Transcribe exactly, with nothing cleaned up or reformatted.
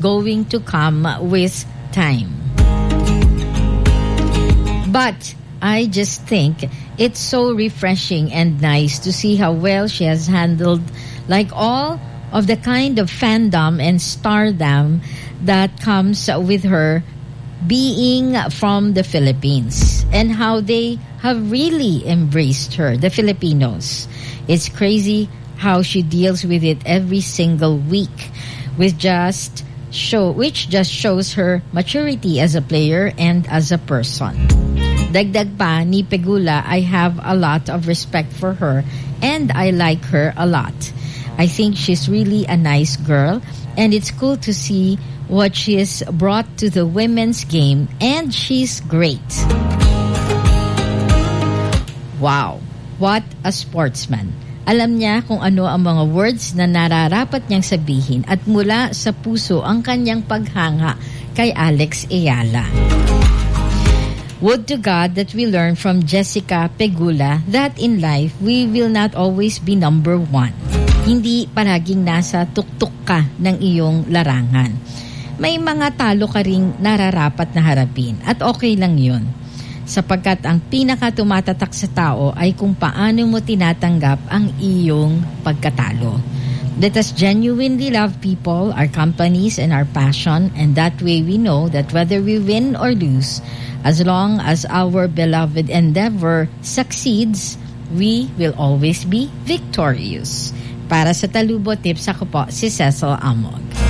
going to come with time. But I just think it's so refreshing and nice to see how well she has handled like all of the kind of fandom and stardom that comes with her being from the Philippines, and how they have really embraced her, the Filipinos. It's crazy how she deals with it every single week, with just show which just shows her maturity as a player and as a person. Dagdag pa ni Pegula, I have a lot of respect for her and I like her a lot. I think she's really a nice girl, and it's cool to see what she has brought to the women's game, and she's great. Wow, what a sportsman. Alam niya kung ano ang mga words na nararapat niyang sabihin at mula sa puso ang kanyang paghanga kay Alex Ayala. Would to God that we learn from Jessica Pegula that in life we will not always be number one. Hindi palaging nasa tuktok ka ng iyong larangan. May mga talo ka ring nararapat na harapin at okay lang yun. Sapagkat ang pinaka-tumatatak sa tao ay kung paano mo tinatanggap ang iyong pagkatalo. Let us genuinely love people, our companies, and our passion, and that way we know that whether we win or lose, as long as our beloved endeavor succeeds, we will always be victorious. Para sa Talubo Tips, ako po si Cecil Amog.